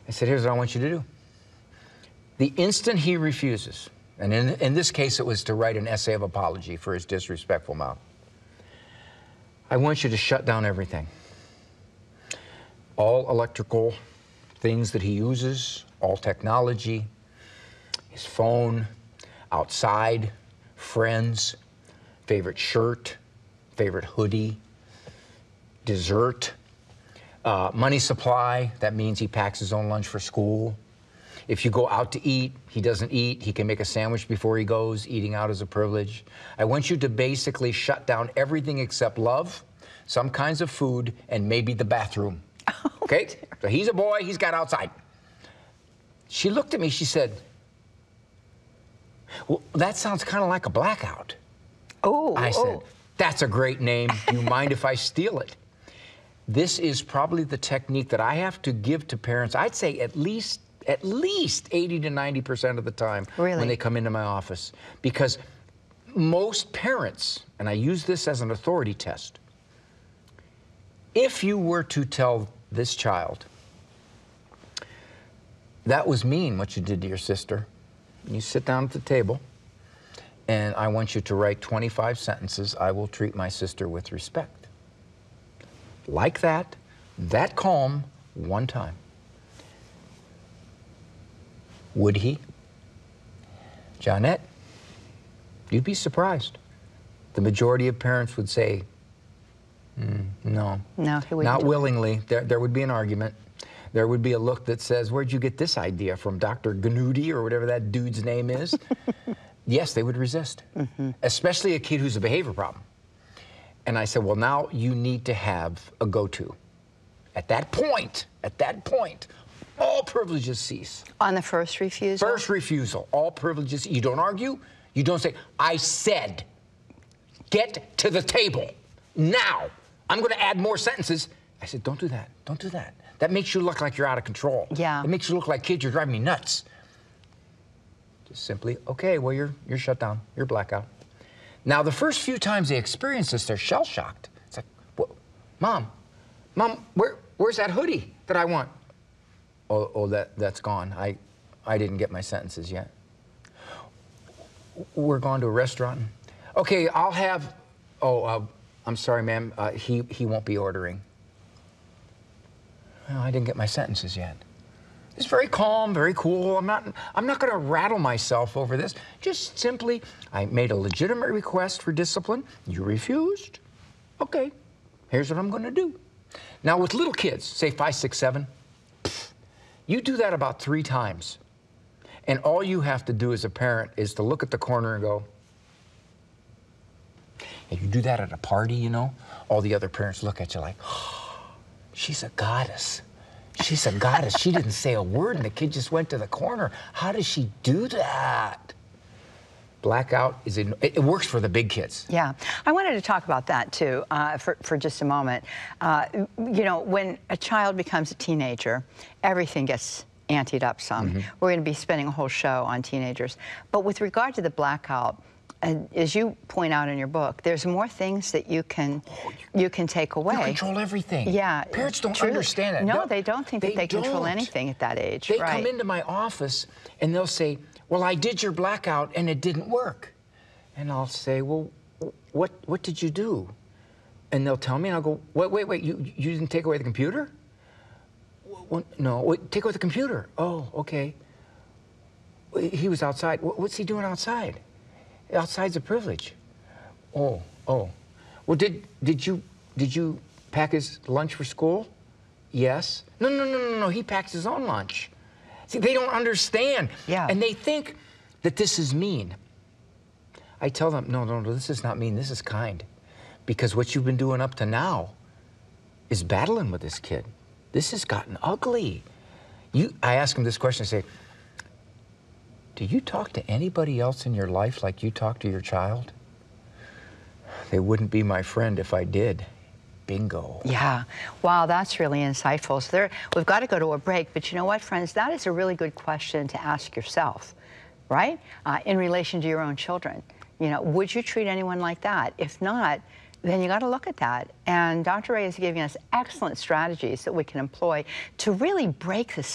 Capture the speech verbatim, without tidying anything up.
I said, here's what I want you to do. The instant he refuses, and in, in this case it was to write an essay of apology for his disrespectful mouth, I want you to shut down everything. All electrical things that he uses, all technology, his phone, outside, friends, favorite shirt, favorite hoodie, dessert, uh, money supply, that means he packs his own lunch for school. If you go out to eat, he doesn't eat. He can make a sandwich before he goes. Eating out is a privilege. I want you to basically shut down everything except love, some kinds of food, and maybe the bathroom. Okay? So he's a boy. He's got outside. She looked at me. She said, well, that sounds kind of like a blackout. Oh, I said, oh. That's a great name. Do you mind if I steal it? This is probably the technique that I have to give to parents, I'd say at least at least eighty to ninety percent of the time really? when they come into my office. Because most parents, and I use this as an authority test, if you were to tell this child, that was mean what you did to your sister, you sit down at the table, and I want you to write twenty-five sentences, I will treat my sister with respect. Like that, that calm, one time. Would he? Johnette, you'd be surprised. The majority of parents would say, mm, no. No, he wouldn't. Not willingly. There, there would be an argument. There would be a look that says, where'd you get this idea from, Doctor Gnudy or whatever that dude's name is? Yes, they would resist, mm-hmm. especially a kid who's a behavior problem. And I said, well, now you need to have a go-to. At that point, at that point, all privileges cease. On the first refusal? First refusal, all privileges. You don't argue. You don't say, I said, get to the table now. I'm going to add more sentences. I said, don't do that. Don't do that. That makes you look like you're out of control. Yeah. It makes you look like, kid, you're driving me nuts. Just simply, okay, well, you're, you're shut down. You're blackout. Now, the first few times they experience this, they're shell-shocked. It's like, well, Mom, Mom, where, where's that hoodie that I want? Oh, oh that, that's gone. I, I didn't get my sentences yet. We're going to a restaurant. Okay, I'll have, oh, uh, I'm sorry, ma'am, uh, he, he won't be ordering. Well, I didn't get my sentences yet. It's very calm, very cool. I'm not, I'm not going to rattle myself over this. Just simply, I made a legitimate request for discipline. You refused. Okay, here's what I'm going to do. Now, with little kids, say five, six, seven, you do that about three times. And all you have to do as a parent is to look at the corner and go, and you do that at a party, you know, all the other parents look at you like, oh, she's a goddess. She's a goddess. She didn't say a word, and the kid just went to the corner. How does she do that? Blackout is in, it works for the big kids. Yeah, I wanted to talk about that too uh, for, for just a moment. Uh, you know, when a child becomes a teenager, everything gets anteed up some. Mm-hmm. We're going to be spending a whole show on teenagers. But with regard to the blackout, and as you point out in your book, there's more things that you can oh, you, you can take away. You control everything. Yeah. Parents don't truly. understand it. No, no, they don't think they that they don't. control anything at that age. They right. come into my office and they'll say, well, I did your blackout and it didn't work. And I'll say, well, what what did you do? And they'll tell me, and I'll go, wait, wait, wait, you, you didn't take away the computer? Well, no, wait, take away the computer. Oh, okay. He was outside. What's he doing outside? Outside's a privilege. Oh, oh. Well, did did you did you pack his lunch for school? Yes. No, no, no, no, no. He packs his own lunch. See, they don't understand. Yeah. And they think that this is mean. I tell them, no, no, no, this is not mean. This is kind. Because what you've been doing up to now is battling with this kid. This has gotten ugly. You, I ask them this question, I say, do you talk to anybody else in your life like you talk to your child? They wouldn't be my friend if I did. Bingo. Yeah. Wow, that's really insightful. So there, we've got to go to a break, but you know what, friends? That is a really good question to ask yourself, right? Uh, in relation to your own children. You know, would you treat anyone like that? If not, then you got to look at that. And Doctor Ray is giving us excellent strategies that we can employ to really break the